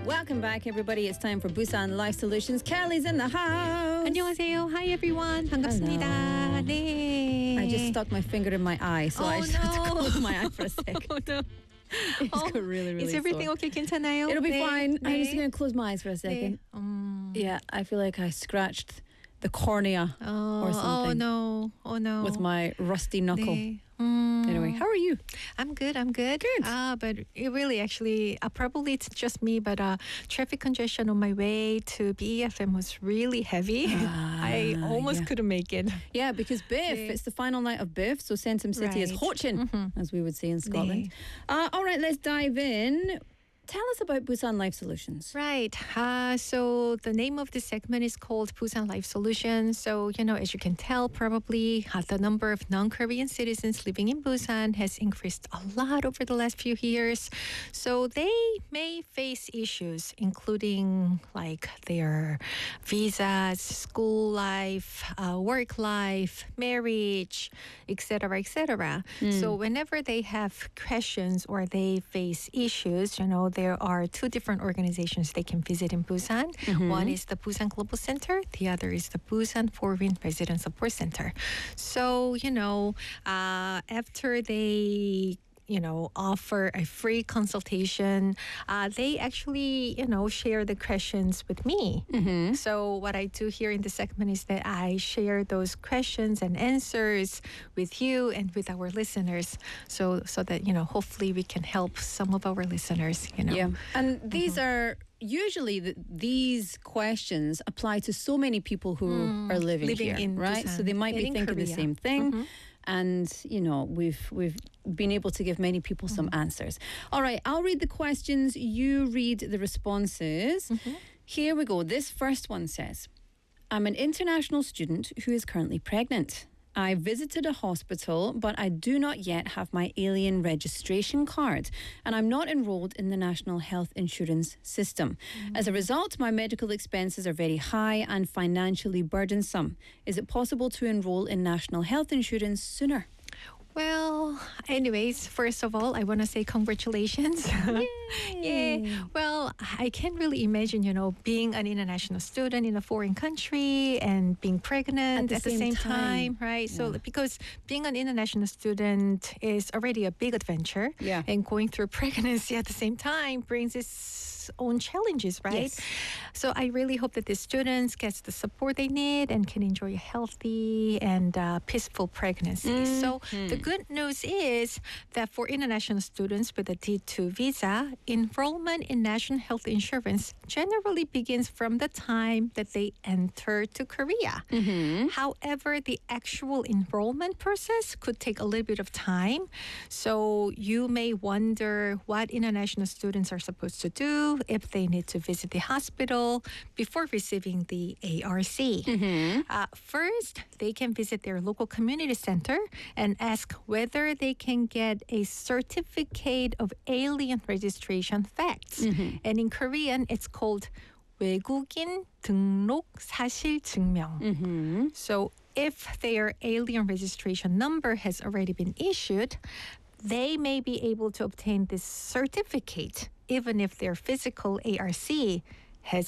Welcome back, everybody. It's time for Busan Life Solutions. Kelly's in the house. 안녕하세요. Hi everyone. 반갑습니다. Hello. 네. I just stuck my finger in my eye, so I just had to close my eye for a second. Oh no. It's got really, really Is everything sore. okay? 괜찮아요? It'll be 네. fine. I'm 네. just going to close my eyes for a second. 네. Yeah, I feel like I scratched the cornea or something Oh no. with my rusty knuckle. 네. Anyway, how are you? I'm good. Good. But it really actually, probably it's just me, but traffic congestion on my way to BEFM was really heavy. I almost couldn't make it. Yeah, because BIF, 네. it's the final night of BIF, so Centum City is Right. Hochin, as we would say in Scotland. All right, let's dive in. Tell us about Busan Life Solutions. Right. So the name of this segment is called Busan Life Solutions. So, as you can tell, probably the number of non-Korean citizens living in Busan has increased a lot over the last few years. So they may face issues, including like their visas, school life, work life, marriage, etc., etc. So whenever they have questions or they face issues, there are two different organizations they can visit in Busan. One is the Busan Global Center. The other is the Busan Foreign Resident Support Center. So, after they offer a free consultation. They actually, share the questions with me. So what I do here in the segment is that I share those questions and answers with you and with our listeners, so that hopefully we can help some of our listeners. Yeah, and these are. Usually, these questions apply to so many people who are living here, in right? Busan, So they might be in thinking the Korea. same thing. And, we've been able to give many people some answers. All right, I'll read the questions. You read the responses. Here we go. This first one says, I'm an international student who is currently pregnant. I visited a hospital, but I do not yet have my alien registration card, and I'm not enrolled in the National Health Insurance System. As a result, my medical expenses are very high and financially burdensome. Is it possible to enroll in National Health Insurance sooner? Well, anyways, first of all, I want to say congratulations. Yeah. Well, I can't really imagine, being an international student in a foreign country and being pregnant at the same time, right? So, because being an international student is already a big adventure, and going through pregnancy at the same time brings its own challenges, right? Yes. So, I really hope that the students get the support they need and can enjoy a healthy and peaceful pregnancy. So, the good news is that for international students with a D2 visa, enrollment in National Health Insurance generally begins from the time that they enter to Korea. However, the actual enrollment process could take a little bit of time. So you may wonder what international students are supposed to do if they need to visit the hospital before receiving the ARC. First, they can visit their local community center and ask whether they can get a certificate of alien registration facts. And in Korean, it's called 외국인 등록 사실 증명. So if their alien registration number has already been issued, they may be able to obtain this certificate even if their physical ARC has